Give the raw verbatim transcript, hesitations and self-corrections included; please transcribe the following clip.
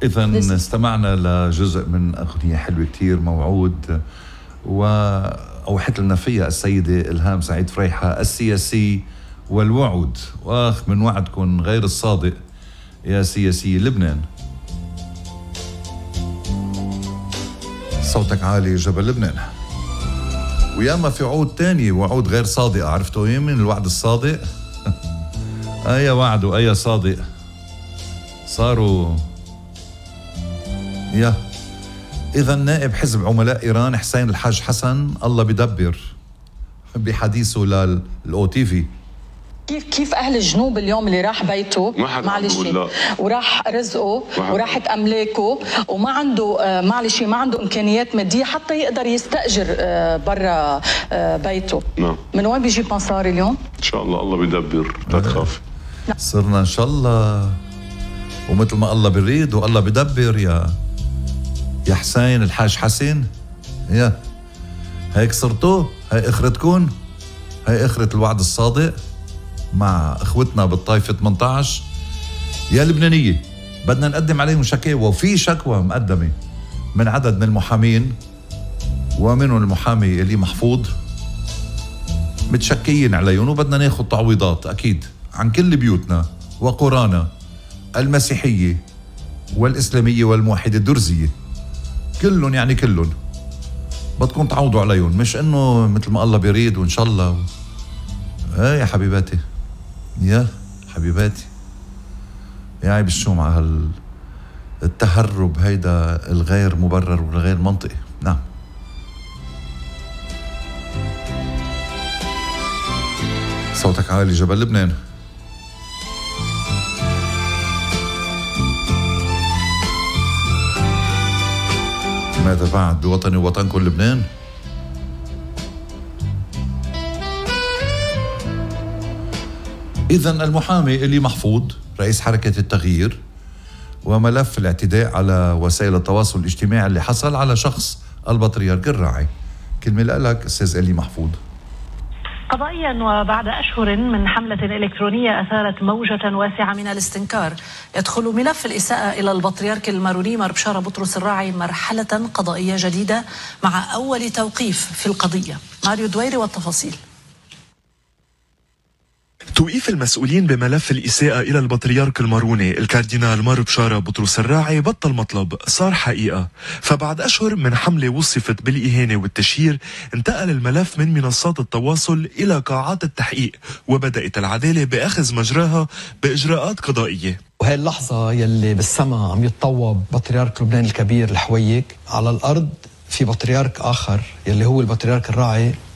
إذا استمعنا لجزء من أغنية حلوة كتير، موعود، وأوحت لنا فيها السيدة إلهام سعيد فريحة السياسي والوعود. وآخ من وعدكم غير الصادق يا سياسي لبنان. صوتك عالي جبل لبنان. وياما في وعود تانية، وعود غير صادقة. عرفتوا ايه من الوعد الصادق؟ أي وعد وأي صادق صاروا. يا إذا نائب حزب عملاء إيران حسين الحاج حسن الله بدبر بحديثه للأو تي في كيف كيف اهل الجنوب اليوم اللي راح بيته معلش وراح رزقه وراحت املاكه وما عنده معلش ما عنده امكانيات ماديه حتى يقدر يستاجر برا بيته. نعم. من وين بيجيب مصاري اليوم؟ ان شاء الله الله بدبر، لا تخاف. صرنا ان شاء الله ومثل ما الله بريد والله بدبر يا يا حسين الحاج حسين. يا هيك صرتوا، هي اخرتكم، هي اخرة الوعد الصادق مع اخوتنا بالطائفة ثمانية عشر يا لبنانية. بدنا نقدم عليهم شكاوى، وفي شكوى مقدمة من عدد من المحامين ومنهم المحامي اللي محفوظ، متشكيين عليهم، وبدنا ناخذ تعويضات أكيد عن كل بيوتنا وقرانا المسيحية والإسلامية والموحدة الدرزية، كلهم يعني كلهم بدكم تعوضوا عليهم، مش إنه مثل ما الله بيريد وإن شاء الله. آه يا حبيباتي، يا حبيباتي، يا عيب الشوم على التهرب هيدا الغير مبرر والغير منطقي. نعم. صوتك عالي جبل لبنان. ماذا بعد بوطني ووطنكم لبنان؟ إذن المحامي اللي محفوظ رئيس حركة التغيير، وملف الاعتداء على وسائل التواصل الاجتماعي اللي حصل على شخص البطريرك الراعي. كلمة لك أستاذ إلي محفوظ. قضائيا وبعد أشهر من حملة إلكترونية أثارت موجة واسعة من الاستنكار، يدخل ملف الإساءة إلى البطريرك الماروني مار بشارة بطرس الراعي مرحلة قضائية جديدة مع أول توقيف في القضية. ماريو دويري والتفاصيل. توقيف المسؤولين بملف الإساءة إلى البطريرك الماروني الكاردينال مار بشارة بطرس الراعي بطل مطلب، صار حقيقة. فبعد أشهر من حملة وصفت بالإهانة والتشهير، انتقل الملف من منصات التواصل إلى قاعات التحقيق، وبدأت العدالة بأخذ مجراها بإجراءات قضائية. وهي اللحظة يلي بالسماء عم يتطوب بطريرك لبنان الكبير الحويك، على الأرض في بطريرك آخر يلي هو البطريرك الراعي